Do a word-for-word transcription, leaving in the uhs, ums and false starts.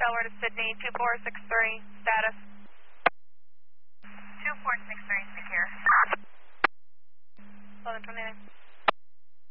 Delaware to Sydney, two four six three, status.